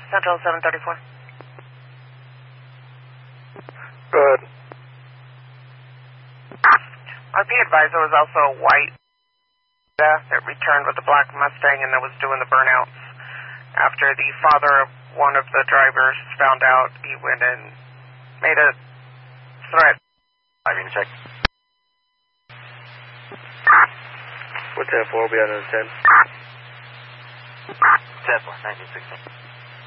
Central 734. Good. RP advisor was also a white that returned with a black Mustang and that was doing the burnouts. After the father of one of the drivers found out, he went and made a threat. I mean, check. What's that for? We'll be out of 10. 10-4, 1916.